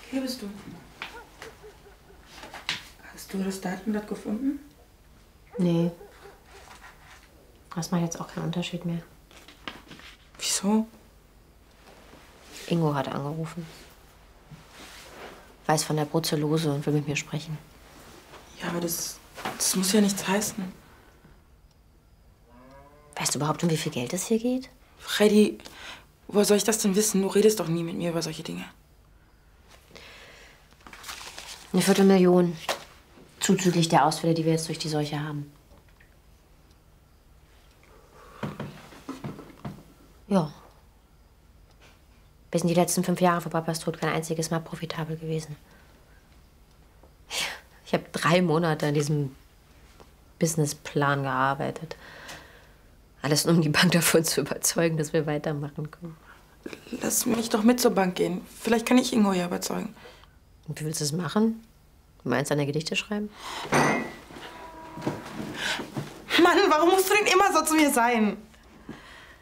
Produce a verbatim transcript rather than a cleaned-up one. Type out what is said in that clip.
Hier bist du. Hast du das Datenblatt gefunden? Nee. Das macht jetzt auch keinen Unterschied mehr. Wieso? Ingo hat angerufen. Weiß von der Brucellose und will mit mir sprechen. Ja, aber das, das muss ja nichts heißen. Weißt du überhaupt, um wie viel Geld es hier geht? Freddy, woher soll ich das denn wissen? Du redest doch nie mit mir über solche Dinge. Eine Viertelmillion. Zuzüglich der Ausfälle, die wir jetzt durch die Seuche haben. Ja. Wir sind die letzten fünf Jahre vor Papas Tod kein einziges Mal profitabel gewesen. Ich habe drei Monate an diesem Businessplan gearbeitet. Alles nur, um die Bank davon zu überzeugen, dass wir weitermachen können. Lass mich doch mit zur Bank gehen. Vielleicht kann ich Ingo ja überzeugen. Und wie willst du es machen? Du meinst, deine Gedichte schreiben? Mann, warum musst du denn immer so zu mir sein?